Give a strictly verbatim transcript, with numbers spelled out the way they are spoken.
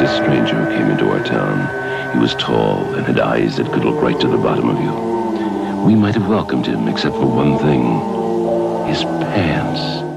a stranger who came into our town. He was tall and had eyes that could look right to the bottom of you. We might have welcomed him, except for one thing. His pants.